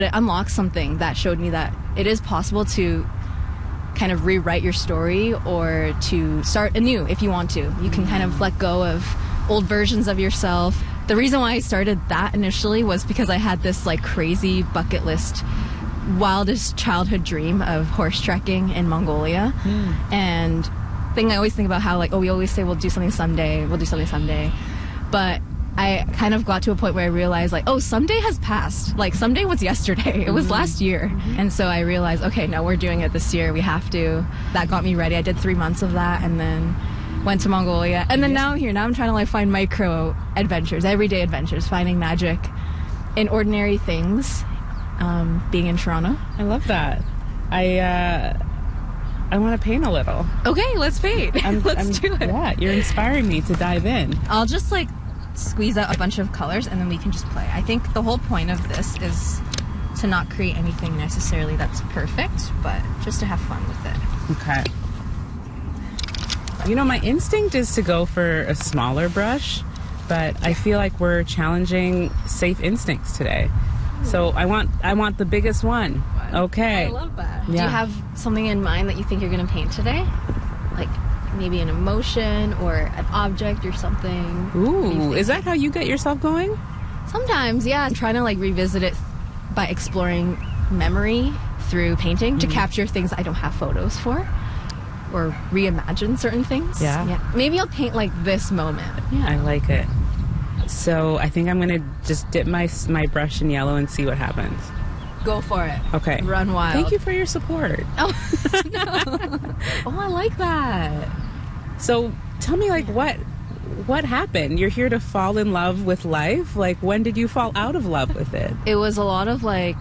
It unlocked something that showed me that it is possible to kind of rewrite your story or to start anew if you want to. You can kind of let go of old versions of yourself. The reason why I started that initially was because I had this like crazy bucket list, wildest childhood dream of horse trekking in Mongolia. And I always think about how like, oh, we always say we'll do something someday, but I kind of got to a point where I realized like, oh, someday has passed. Like someday was yesterday. It was last year. And so I realized, okay, no, we're doing it this year. We have to. That got me ready. I did 3 months of that and then went to Mongolia. And then now I'm here. Now I'm trying to like find micro adventures, everyday adventures, finding magic in ordinary things, being in Toronto. I love that. I want to paint a little. Okay, let's paint. Let's do it. Yeah, you're inspiring me to dive in. I'll just like squeeze out a bunch of colors and then we can just play. I think the whole point of this is to not create anything necessarily that's perfect, but just to have fun with it. Okay. You know, my instinct is to go for a smaller brush, but I feel like we're challenging safe instincts today. So I want the biggest one. Okay. I love that. Yeah. Do you have something in mind that you think you're going to paint today? Like maybe an emotion or an object or something? Ooh, is that how you get yourself going? Sometimes, yeah. I'm trying to like revisit it by exploring memory through painting to capture things I don't have photos for or reimagine certain things. Yeah. Maybe I'll paint like this moment. Yeah. I like it. So I think I'm going to just dip my brush in yellow and see what happens. Go for it. Okay. Run wild. Thank you for your support. Oh, no. Oh, I like that. So tell me, like, what happened? You're here to fall in love with life? Like, when did you fall out of love with it? It was a lot of, like,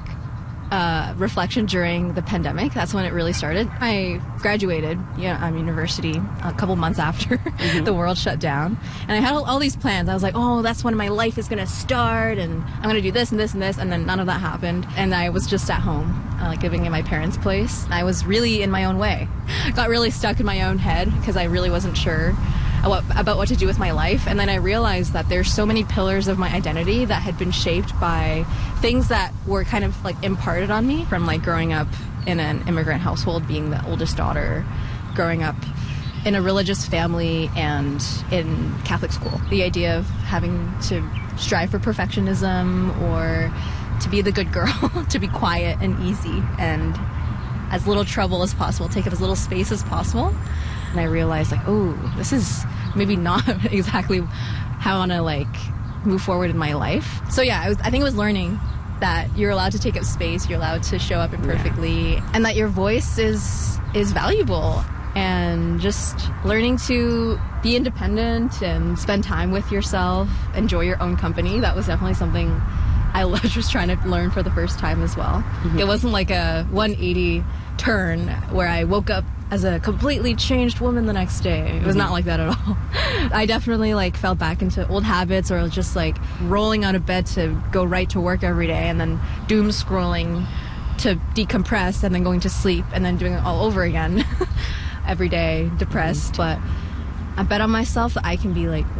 reflection during the pandemic. That's when it really started. I graduated university a couple months after the world shut down. And I had all these plans. I was like, oh, that's when my life is going to start, and I'm going to do this and this and this. And then none of that happened. And I was just at home, living in my parents' place. I was really in my own way. I got really stuck in my own head because I really wasn't sure about what to do with my life. And then I realized that there's so many pillars of my identity that had been shaped by things that were kind of like imparted on me from like growing up in an immigrant household, being the oldest daughter, growing up in a religious family and in Catholic school. The idea of having to strive for perfectionism or to be the good girl, to be quiet and easy and as little trouble as possible, take up as little space as possible. And I realized, like, oh, this is maybe not exactly how I want to, like, move forward in my life. So, yeah, I think it was learning that you're allowed to take up space, you're allowed to show up imperfectly, and that your voice is valuable. And just learning to be independent and spend time with yourself, enjoy your own company. That was definitely something I loved just trying to learn for the first time as well. It wasn't like a 180 turn where I woke up as a completely changed woman the next day. It was not like that at all. I definitely like fell back into old habits, or just like rolling out of bed to go right to work every day and then doom scrolling to decompress and then going to sleep and then doing it all over again every day, depressed. But I bet on myself that I can be like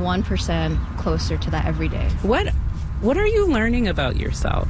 1% closer to that every day. What are you learning about yourself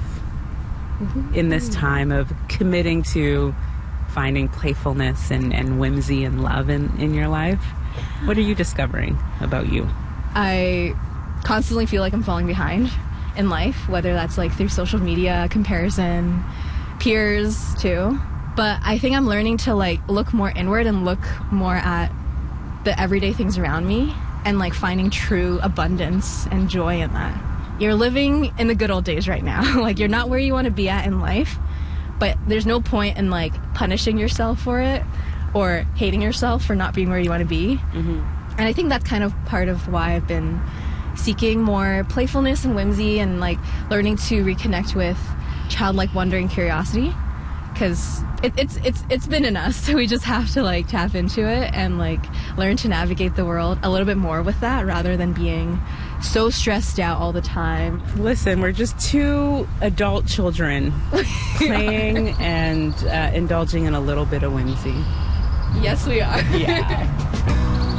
in this time of committing to finding playfulness and whimsy and love in your life? What are you discovering about you? I constantly feel like I'm falling behind in life, whether that's like through social media, comparison, peers too. But I think I'm learning to like look more inward and look more at the everyday things around me and like finding true abundance and joy in that. You're living in the good old days right now. Like, you're not where you want to be at in life, but there's no point in like punishing yourself for it or hating yourself for not being where you want to be. And I think that's kind of part of why I've been seeking more playfulness and whimsy and like learning to reconnect with childlike wonder and curiosity, because it's been in us. So we just have to like tap into it and like learn to navigate the world a little bit more with that, rather than being so stressed out all the time. Listen, we're just two adult children playing and indulging in a little bit of whimsy. Yes, we are. Yeah.